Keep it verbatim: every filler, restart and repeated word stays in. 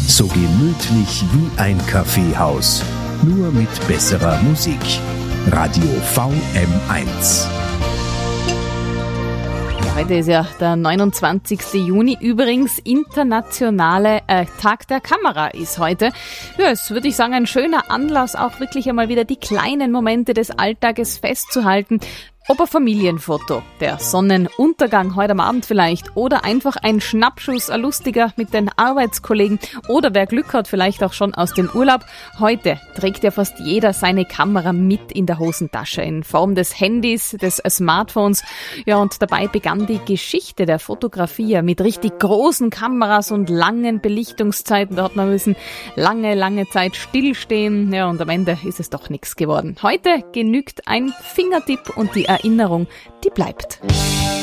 So gemütlich wie ein Kaffeehaus, nur mit besserer Musik. Radio V M eins. Heute ist ja der neunundzwanzigste Juni. Übrigens, internationale äh, Tag der Kamera ist heute. Ja, es würde ich sagen, ein schöner Anlass, auch wirklich einmal wieder die kleinen Momente des Alltages festzuhalten. Ob ein Familienfoto, der Sonnenuntergang heute am Abend vielleicht oder einfach ein Schnappschuss, ein lustiger mit den Arbeitskollegen oder wer Glück hat, vielleicht auch schon aus dem Urlaub. Heute trägt ja fast jeder seine Kamera mit in der Hosentasche in Form des Handys, des Smartphones. Ja, und dabei begann die Geschichte der Fotografie ja mit richtig großen Kameras und langen Belichtungszeiten. Da hat man müssen lange, lange Zeit stillstehen. Ja, und am Ende ist es doch nichts geworden. Heute genügt ein Fingertipp und die Erinnerung, die bleibt.